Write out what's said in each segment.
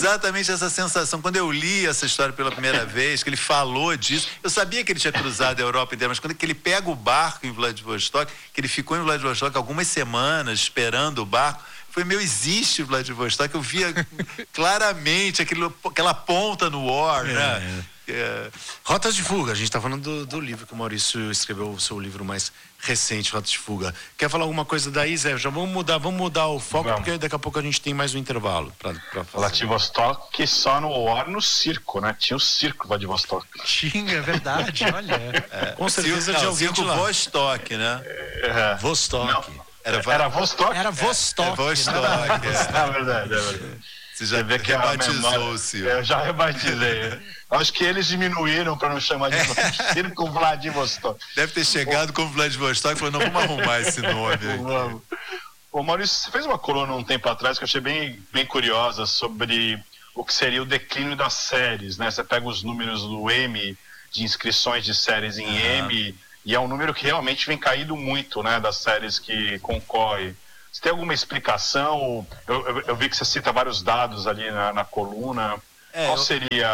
exatamente essa sensação. Quando eu li essa história pela primeira vez, que ele falou disso, eu sabia que ele tinha cruzado a Europa inteira, mas quando ele pega o barco em Vladivostok, que ele ficou em Vladivostok algumas semanas esperando o barco, existe Vladivostok, eu via claramente aquela ponta no War, né? Rotas de Fuga, a gente está falando do livro que o Maurício escreveu, o seu livro mais recente, Rotas de Fuga. Quer falar alguma coisa daí, Zé? Já vamos mudar o foco, porque daqui a pouco a gente tem mais um intervalo para falar. Vladivostok só no War, no circo, né? Tinha o circo Vladivostok. Tinha, é verdade, olha. Com certeza de alguém de lá. Vostok, né? Vostok. Era Vostok? Era Vostok. É Vostok. É verdade. Você já vê que rebatizou o Silvio. Eu já rebatizei. Acho que eles diminuíram para não chamar de Circo Vladivostok. Deve ter chegado como Vladivostok e falou, não, vamos arrumar esse nome aí. Ô Maurício, você fez uma coluna um tempo atrás que eu achei bem curiosa sobre o que seria o declínio das séries, né? Você pega os números do Emmy, de inscrições de séries em Emmy, e é um número que realmente vem caindo muito, né? Das séries que concorrem. Você tem alguma explicação? Eu vi que você cita vários dados ali na coluna. Qual seria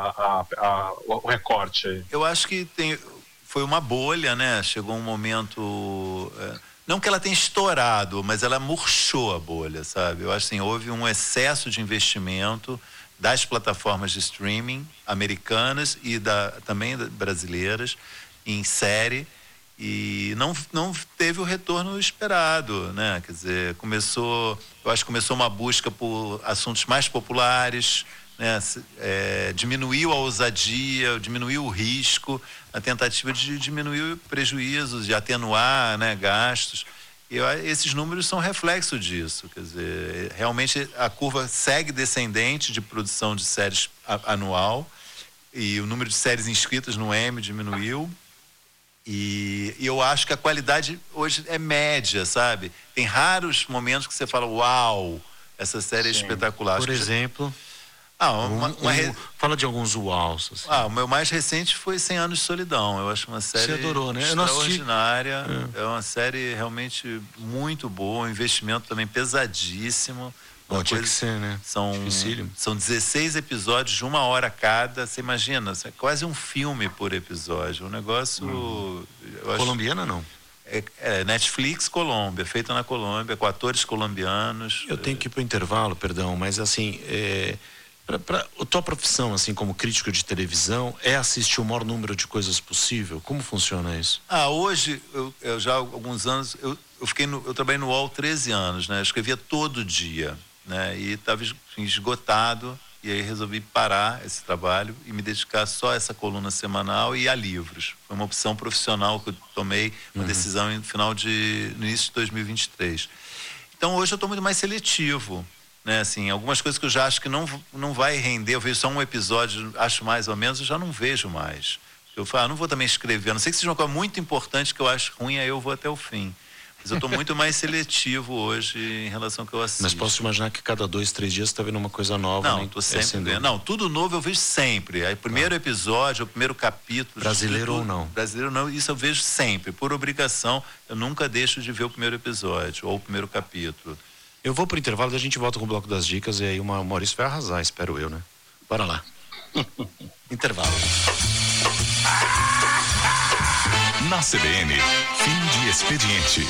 o recorte aí? Eu acho que foi uma bolha, né? Chegou um momento... não que ela tenha estourado, mas ela murchou a bolha, sabe? Eu acho assim, houve um excesso de investimento das plataformas de streaming americanas e também brasileiras em série, e não teve o retorno esperado, né? Quer dizer, eu acho que começou uma busca por assuntos mais populares, né? Diminuiu a ousadia, diminuiu o risco, a tentativa de diminuir prejuízos, de atenuar, né, gastos. E esses números são reflexo disso, quer dizer, realmente a curva segue descendente de produção de séries anual, e o número de séries inscritas no Emmy diminuiu. E eu acho que a qualidade hoje é média, sabe? Tem raros momentos que você fala, uau, essa série é espetacular. Por exemplo, fala de alguns uaus. Assim. O meu mais recente foi 100 Anos de Solidão. Eu acho uma série extraordinária. É uma série realmente muito boa, um investimento também pesadíssimo. Tinha que ser, né? São 16 episódios de 1 hora cada. Você imagina, é quase um filme por episódio. Um negócio... Colombiana, não? Netflix Colômbia, feita na Colômbia, com atores colombianos. Eu tenho que ir pro intervalo, perdão, mas assim... a tua profissão, assim, como crítico de televisão, é assistir o maior número de coisas possível? Como funciona isso? Hoje, eu já há alguns anos, eu trabalhei no UOL 13 anos, né? Eu escrevia todo dia, né? E estava esgotado, e aí resolvi parar esse trabalho e me dedicar só a essa coluna semanal e a livros. Foi uma opção profissional que eu tomei, uma decisão no início de 2023. Então, hoje eu estou muito mais seletivo, né? Assim, algumas coisas que eu já acho que não vai render, eu vejo só um episódio, acho mais ou menos, eu já não vejo mais. Eu falo, não vou também escrever, a não ser que seja uma coisa muito importante que eu acho ruim, aí eu vou até o fim. Mas eu estou muito mais seletivo hoje em relação ao que eu assisto. Mas posso imaginar que cada 2, 3 dias você está vendo uma coisa nova? Não, estou sempre vendo. Não, tudo novo eu vejo sempre. Aí, primeiro episódio, o primeiro capítulo. Brasileiro ou não? Brasileiro ou não, isso eu vejo sempre. Por obrigação, eu nunca deixo de ver o primeiro episódio ou o primeiro capítulo. Eu vou pro intervalo e a gente volta com o bloco das dicas e aí o Maurício vai arrasar, espero eu, né? Bora lá. Intervalo. Na CBN, fim de expediente.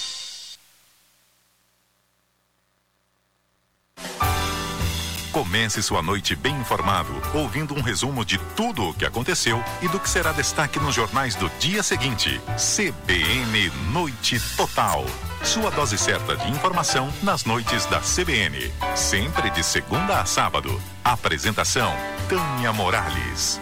Comece sua noite bem informado, ouvindo um resumo de tudo o que aconteceu e do que será destaque nos jornais do dia seguinte. CBN Noite Total. Sua dose certa de informação nas noites da CBN. Sempre de segunda a sábado. Apresentação: Tânia Morales.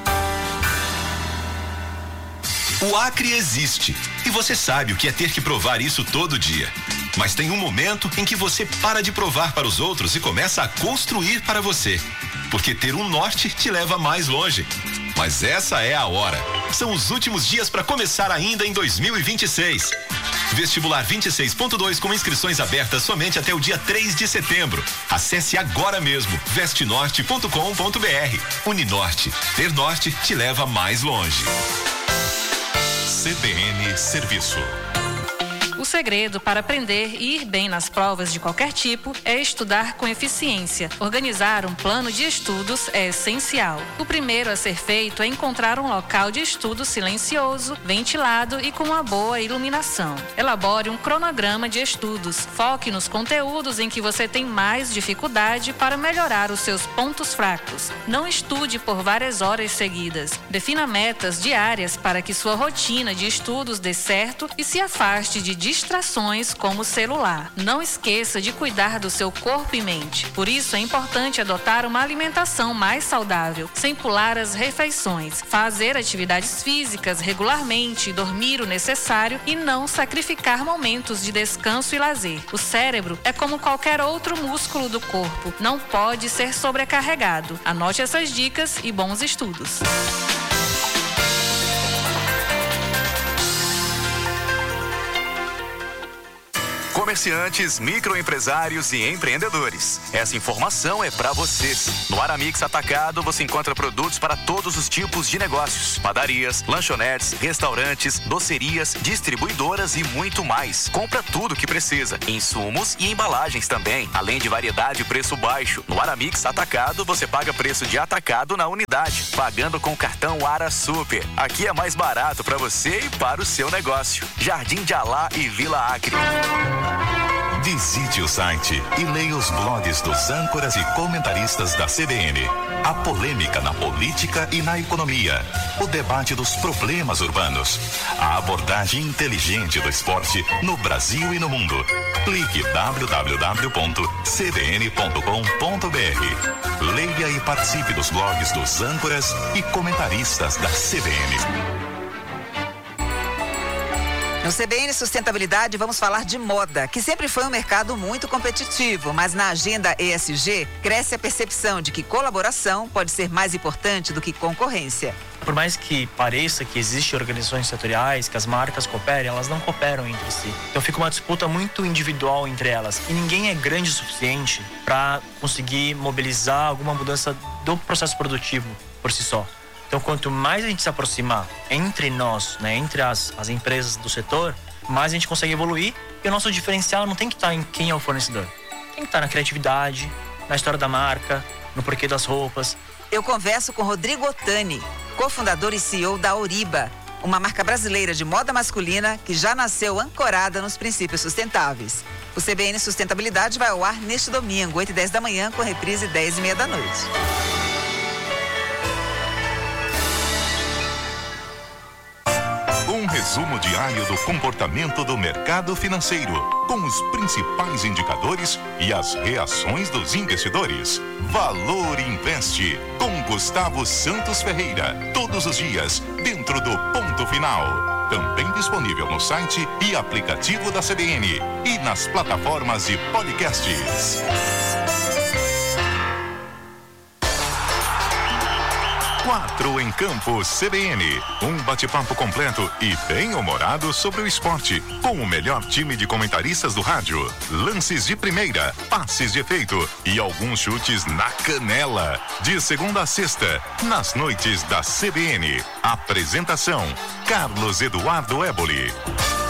O Acre existe e você sabe o que é ter que provar isso todo dia. Mas tem um momento em que você para de provar para os outros e começa a construir para você. Porque ter um norte te leva mais longe. Mas essa é a hora. São os últimos dias para começar ainda em 2026. Vestibular 26.2 com inscrições abertas somente até o dia 3 de setembro. Acesse agora mesmo vestenorte.com.br. Uninorte. Ter norte te leva mais longe. CBN Serviço. O segredo para aprender e ir bem nas provas de qualquer tipo é estudar com eficiência. Organizar um plano de estudos é essencial. O primeiro a ser feito é encontrar um local de estudo silencioso, ventilado e com uma boa iluminação. Elabore um cronograma de estudos. Foque nos conteúdos em que você tem mais dificuldade para melhorar os seus pontos fracos. Não estude por várias horas seguidas. Defina metas diárias para que sua rotina de estudos dê certo e se afaste de distrações como o celular. Não esqueça de cuidar do seu corpo e mente. Por isso é importante adotar uma alimentação mais saudável, sem pular as refeições, fazer atividades físicas regularmente, dormir o necessário e não sacrificar momentos de descanso e lazer. O cérebro é como qualquer outro músculo do corpo, não pode ser sobrecarregado. Anote essas dicas e bons estudos. Comerciantes, microempresários e empreendedores. Essa informação é para vocês. No Aramix Atacado você encontra produtos para todos os tipos de negócios: padarias, lanchonetes, restaurantes, docerias, distribuidoras e muito mais. Compra tudo que precisa, insumos e embalagens também, além de variedade e preço baixo. No Aramix Atacado você paga preço de atacado na unidade, pagando com o cartão Ara Super. Aqui é mais barato para você e para o seu negócio. Jardim de Alá e Vila Acre. Visite o site e leia os blogs dos âncoras e comentaristas da CBN. A polêmica na política e na economia. O debate dos problemas urbanos. A abordagem inteligente do esporte no Brasil e no mundo. Clique www.cbn.com.br. Leia e participe dos blogs dos âncoras e comentaristas da CBN. No CBN Sustentabilidade vamos falar de moda, que sempre foi um mercado muito competitivo, mas na agenda ESG cresce a percepção de que colaboração pode ser mais importante do que concorrência. Por mais que pareça que existem organizações setoriais, que as marcas cooperem, elas não cooperam entre si. Então fica uma disputa muito individual entre elas e ninguém é grande o suficiente para conseguir mobilizar alguma mudança do processo produtivo por si só. Então, quanto mais a gente se aproximar entre nós, né, entre as empresas do setor, mais a gente consegue evoluir. E o nosso diferencial não tem que estar em quem é o fornecedor. Tem que estar na criatividade, na história da marca, no porquê das roupas. Eu converso com Rodrigo Ottani, cofundador e CEO da Oriba, uma marca brasileira de moda masculina que já nasceu ancorada nos princípios sustentáveis. O CBN Sustentabilidade vai ao ar neste domingo, 8h10 da manhã, com reprise 10h30 da noite. Um resumo diário do comportamento do mercado financeiro, com os principais indicadores e as reações dos investidores. Valor Investe, com Gustavo Santos Ferreira, todos os dias, dentro do Ponto Final. Também disponível no site e aplicativo da CBN e nas plataformas de podcasts. 4 em Campo CBN. Um bate-papo completo e bem-humorado sobre o esporte, com o melhor time de comentaristas do rádio. Lances de primeira, passes de efeito e alguns chutes na canela. De segunda a sexta, nas noites da CBN. Apresentação: Carlos Eduardo Éboli.